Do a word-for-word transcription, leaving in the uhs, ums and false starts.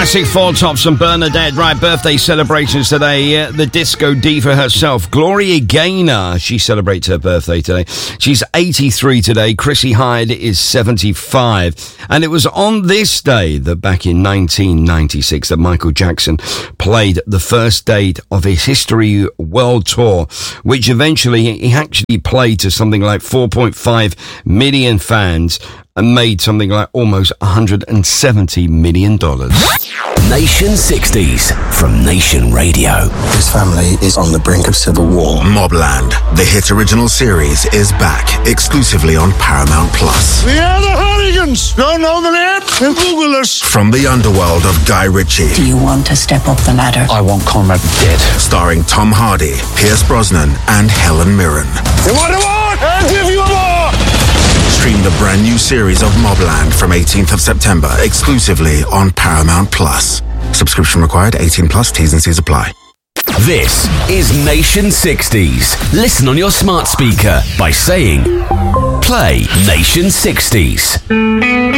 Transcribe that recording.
classic Four Tops and Bernadette. Right, birthday celebrations today. Uh, the disco diva herself, Gloria Gaynor. She celebrates her birthday today. She's eighty-three today. Chrissie Hynde is seventy-five. And it was on this day that back in nineteen ninety-six that Michael Jackson played the first date of his History World Tour, which eventually he actually played to something like four point five million fans and made something like almost one hundred seventy million dollars. Nation sixties from Nation Radio. His family is on the brink of civil war. Mobland, the hit original series, is back exclusively on Paramount Plus. We are the Hooligans. Don't know the name? Then Google us. From the underworld of Guy Ritchie. Do you want to step up the ladder? I want Conrad dead. Starring Tom Hardy, Pierce Brosnan, and Helen Mirren. You want a war? I'll give you a war. Stream the brand new series of Mobland from eighteenth of September exclusively on Paramount Plus. Subscription required, eighteen plus, T's and C's apply. This is Nation sixties. Listen on your smart speaker by saying, play Nation sixties.